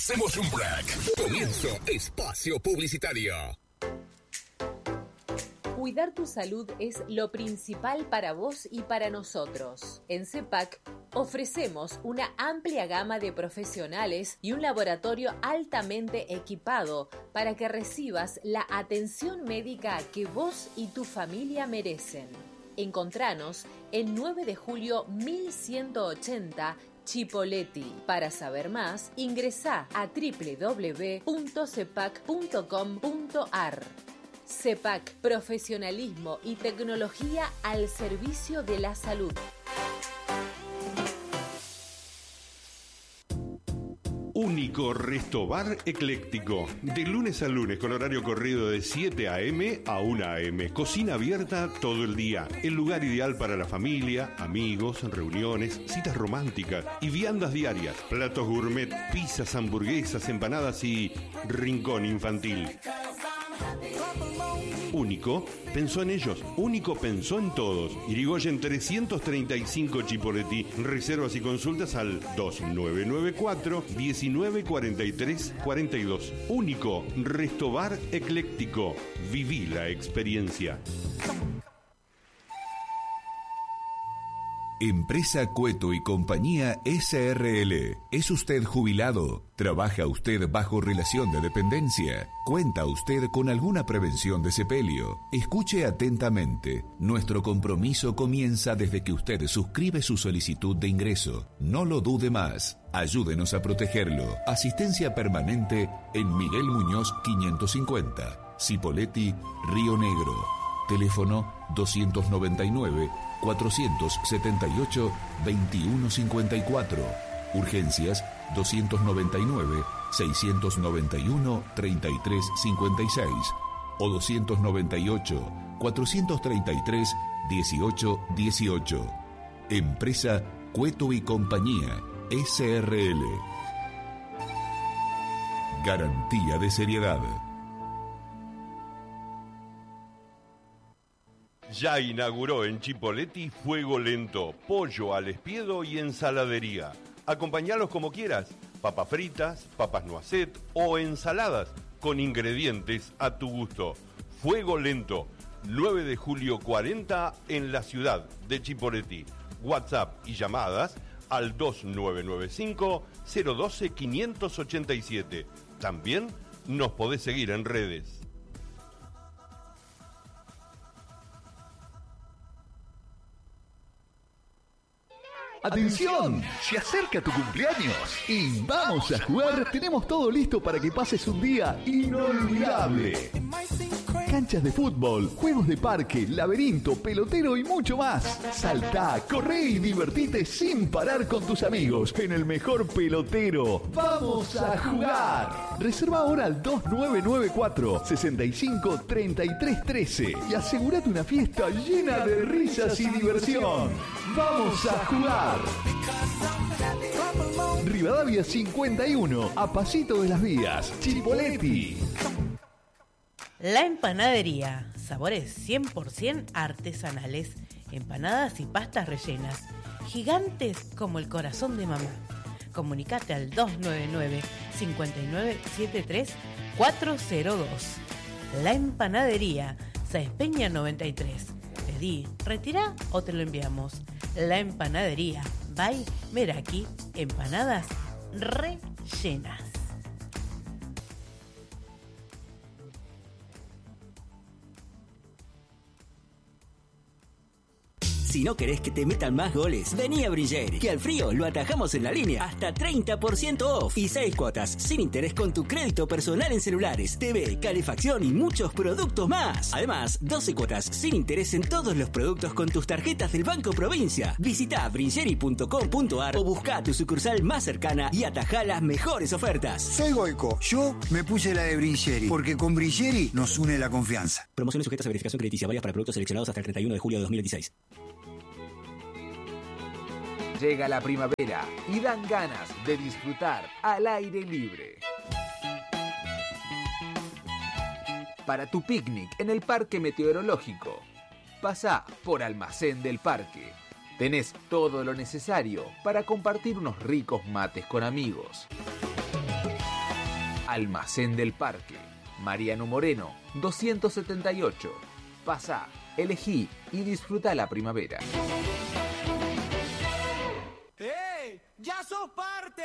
Hacemos un break. Comienzo espacio publicitario. Cuidar tu salud es lo principal para vos y para nosotros. En CEPAC ofrecemos una amplia gama de profesionales y un laboratorio altamente equipado para que recibas la atención médica que vos y tu familia merecen. Encontranos en 9 de julio 1180 Chipoleti. Para saber más, ingresá a www.cepac.com.ar. CEPAC, profesionalismo y tecnología al servicio de la salud. Único Resto Bar Ecléctico. De lunes a lunes con horario corrido de 7 a.m. a 1 a.m. Cocina abierta todo el día. El lugar ideal para la familia, amigos, reuniones, citas románticas y viandas diarias. Platos gourmet, pizzas, hamburguesas, empanadas y rincón infantil. Único pensó en ellos, Único pensó en todos. Irigoyen 335 Chipoleti. Reservas y consultas al 2994 1943 42. Único Resto Bar Ecléctico. Viví la experiencia. Empresa Cueto y Compañía SRL. ¿Es usted jubilado? ¿Trabaja usted bajo relación de dependencia? ¿Cuenta usted con alguna prevención de sepelio? Escuche atentamente. Nuestro compromiso comienza desde que usted suscribe su solicitud de ingreso. No lo dude más. Ayúdenos a protegerlo. Asistencia permanente en Miguel Muñoz 550. Cipolletti, Río Negro. Teléfono 299-478-2154. Urgencias 299-691-3356 o 298-433-1818. Empresa Cueto y Compañía SRL. Garantía de seriedad. Ya inauguró en Chipoleti Fuego Lento, pollo al espiedo y ensaladería. Acompañalos como quieras, papas fritas, papas noisette o ensaladas con ingredientes a tu gusto. Fuego Lento, 9 de julio 40 en la ciudad de Chipoleti. WhatsApp y llamadas al 2995-012-587. También nos podés seguir en redes. ¡Atención! Se acerca tu cumpleaños y vamos a jugar. Tenemos todo listo para que pases un día inolvidable. Canchas de fútbol, juegos de parque, laberinto, pelotero y mucho más. Saltá, corre y divertite sin parar con tus amigos en el mejor pelotero. ¡Vamos a jugar! Reserva ahora al 2994-653313 y asegúrate una fiesta llena de risas y diversión. ¡Vamos a jugar! Rivadavia 51, a pasito de las vías. Chipoleti. La Empanadería, sabores 100% artesanales, empanadas y pastas rellenas, gigantes como el corazón de mamá. Comunicate al 299-5973-402. La Empanadería, Sáenz Peña 93. Pedí, retirá o te lo enviamos. La Empanadería, by Meraki, empanadas rellenas. Si no querés que te metan más goles, vení a Bringeri, que al frío lo atajamos en la línea. Hasta 30% off y 6 cuotas sin interés con tu crédito personal en celulares, TV, calefacción y muchos productos más. Además, 12 cuotas sin interés en todos los productos con tus tarjetas del Banco Provincia. Visita bringeri.com.ar o busca tu sucursal más cercana y atajá las mejores ofertas. Soy Goico. Yo me puse la de Bringeri, porque con Bringeri nos une la confianza. Promociones sujetas a verificación crediticia, válidas para productos seleccionados hasta el 31 de julio de 2016. Llega la primavera y dan ganas de disfrutar al aire libre. Para tu picnic en el Parque Meteorológico, pasá por Almacén del Parque. Tenés todo lo necesario para compartir unos ricos mates con amigos. Almacén del Parque. Mariano Moreno, 278. Pasá, elegí y disfruta la primavera. ¡Hey! ¡Ya sos parte!